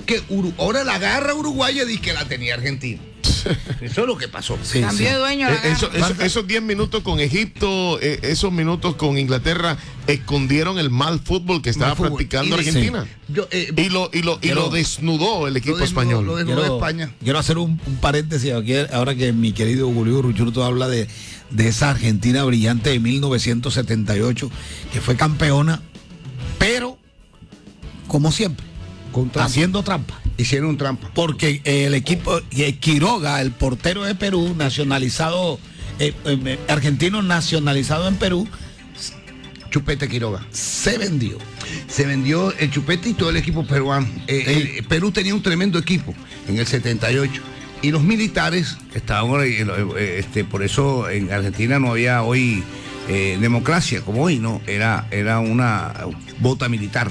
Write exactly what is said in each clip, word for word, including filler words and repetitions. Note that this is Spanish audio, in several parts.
que Uru- ahora la garra uruguaya dice que la tenía Argentina. Eso es lo que pasó. Sí, Cambió sí. de dueño la Eh, eso- garra. eso- esos diez minutos con Egipto, eh, esos minutos con Inglaterra, escondieron el mal fútbol que estaba Mal fútbol. practicando Y de- Argentina. Yo, eh, Y lo, y lo, y Quiero- lo desnudó el equipo desnudó- español. lo desnudó Quiero, España. quiero hacer un, un paréntesis aquí, ahora que mi querido Julio Ruchurto habla de, de esa Argentina brillante de mil novecientos setenta y ocho, que fue campeona, pero, como siempre, Con trampa. haciendo trampa. Hicieron trampa. Porque el equipo, eh, Quiroga, el portero de Perú, nacionalizado, eh, eh, argentino nacionalizado en Perú, Chupete Quiroga. se vendió. Se vendió el Chupete y todo el equipo peruano. Eh, Sí. el- Perú tenía un tremendo equipo en el setenta y ocho. Y los militares estaban, eh, eh, este, por eso en Argentina no había hoy eh, democracia como hoy, ¿no? Era, era una bota militar.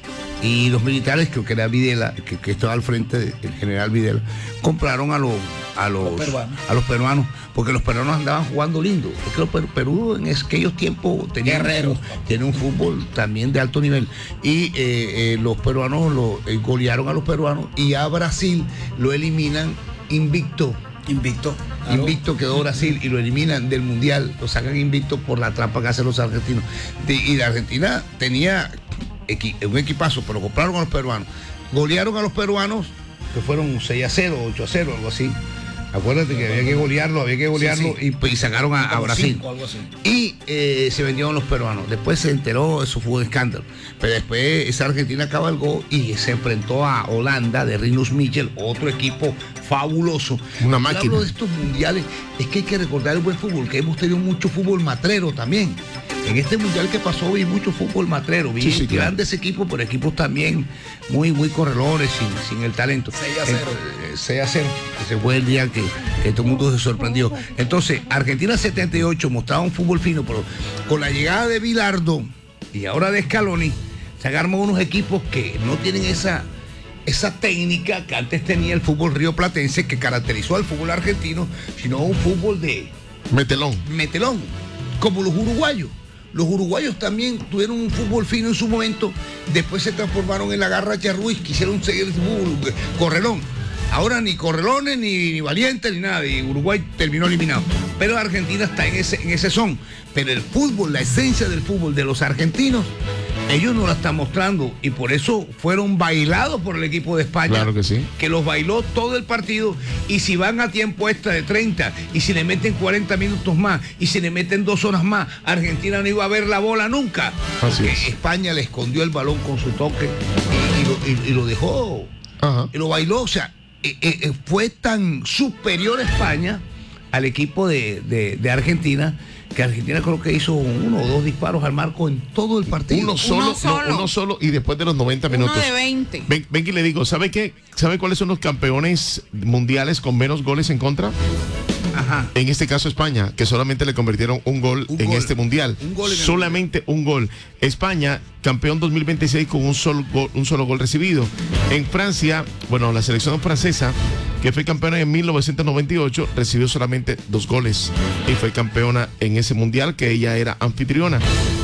Y los militares, creo que era Videla, que, que estaba al frente, de- el general Videla, compraron a los, a los, Los peruanos. a los peruanos, porque los peruanos andaban jugando lindo. Es que los Perú, Perú en aquellos tiempos tenía Guerreros. tiene un fútbol también de alto nivel. Y eh, eh, los peruanos lo eh, golearon a los peruanos y a Brasil lo eliminan invicto. Invicto. Invicto quedó Brasil y lo eliminan del mundial, lo sacan invicto por la trampa que hacen los argentinos. De- y la Argentina tenía equi- un equipazo, pero compraron a los peruanos. Golearon a los peruanos, que fueron seis a cero, ocho a cero, algo así. Acuérdate que había que golearlo, había que golearlo Sí, sí. Y, y sacaron a, a Como Brasil. cinco, algo así. Y eh, se vendieron los peruanos. Después se enteró, eso fue un escándalo. Pero después esa Argentina cabalgó y se enfrentó a Holanda de Rinus Michel, otro equipo fabuloso. Una Yo máquina. hablo de estos mundiales, es que hay que recordar el buen fútbol, que hemos tenido mucho fútbol matrero también. En este mundial que pasó vi mucho fútbol matrero, vi Sí, sí, claro. grandes equipos, pero equipos también muy, muy corredores, sin, sin el talento. seis a cero. Eh, seis a cero, ese fue el día que, que todo el mundo se sorprendió. Entonces, Argentina setenta y ocho mostraba un fútbol fino, pero con la llegada de Bilardo y ahora de Scaloni, se agarran unos equipos que no tienen esa, esa técnica que antes tenía el fútbol rioplatense, que caracterizó al fútbol argentino, sino un fútbol de Metelón. metelón, como los uruguayos. Los uruguayos también tuvieron un fútbol fino en su momento, después se transformaron en la garracha Ruiz, quisieron seguir el fútbol eh, correlón. Ahora ni correlones, ni, ni valientes, ni nada, y Uruguay terminó eliminado. Pero Argentina está en ese, en ese son. Pero el fútbol, la esencia del fútbol de los argentinos, ellos no la están mostrando y por eso fueron bailados por el equipo de España. Claro que sí. Que los bailó todo el partido y si van a tiempo extra de treinta y si le meten cuarenta minutos más y si le meten dos horas más, Argentina no iba a ver la bola nunca. Así Porque es. España le escondió el balón con su toque y, y lo, y- y lo dejó, Ajá. y lo bailó. O sea, eh, eh, fue tan superior España al equipo de, de- de Argentina, que Argentina creo que hizo uno o dos disparos al marco en todo el partido. Uno solo, no, solo. uno solo y después de los noventa Uno minutos. de veinte. Ven, ven que le digo, ¿sabe qué? ¿Sabe cuáles son los campeones mundiales con menos goles en contra? Ajá. En este caso España, que solamente le convirtieron un gol Un en gol. este mundial. Un gol en el solamente un gol. España, campeón dos mil veintiséis con un solo gol, un solo gol recibido. En Francia, bueno, la selección francesa, que fue campeona en mil novecientos noventa y ocho, recibió solamente dos goles y fue campeona en ese mundial que ella era anfitriona.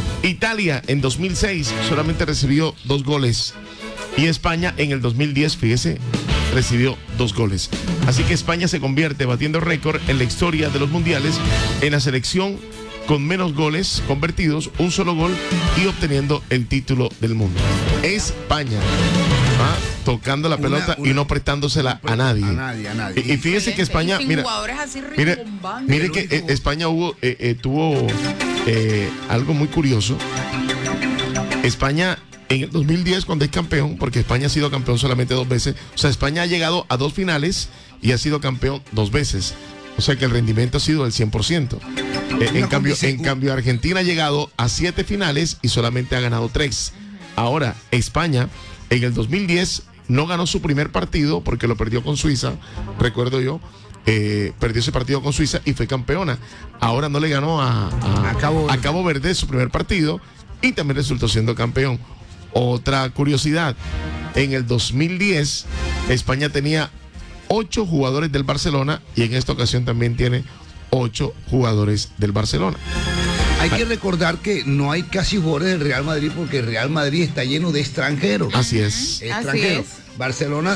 Italia en dos mil seis solamente recibió dos goles y España en el dos mil diez, fíjese, recibió dos goles. Así que España se convierte, batiendo récord en la historia de los mundiales, en la selección con menos goles convertidos, un solo gol y obteniendo el título del mundo. España, ¿ah? Tocando la Una- pelota y una- no prestándosela a nadie. A nadie, a nadie. Y, y fíjese que España, Y sin mira, jugadores así mire, rimbombantes. mire El que único- eh, España hubo, eh, eh, tuvo eh, algo muy curioso. España en el dos mil diez, cuando es campeón, porque España ha sido campeón solamente dos veces, o sea, España ha llegado a dos finales y ha sido campeón dos veces. O sea que el rendimiento ha sido del cien por ciento. Eh, en, Una cambio, condición- en cambio, Argentina ha llegado a siete finales y solamente ha ganado tres. Ahora, España en el dos mil diez no ganó su primer partido porque lo perdió con Suiza, recuerdo yo. Eh, perdió ese partido con Suiza y fue campeona. Ahora no le ganó a, a- A Cabo Verde. a Cabo Verde su primer partido y también resultó siendo campeón. Otra curiosidad, en el dos mil diez España tenía ocho jugadores del Barcelona y en esta ocasión también tiene ocho jugadores del Barcelona. Hay que recordar que no hay casi jugadores del Real Madrid porque el Real Madrid está lleno de extranjeros. Así es. Así Extranjeros. es. Barcelona